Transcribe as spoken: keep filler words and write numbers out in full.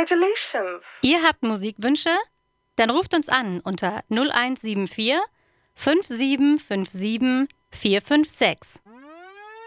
Congratulations. Ihr habt Musikwünsche? Dann ruft uns an unter null eins sieben vier fünf sieben fünf sieben vier fünf sechs.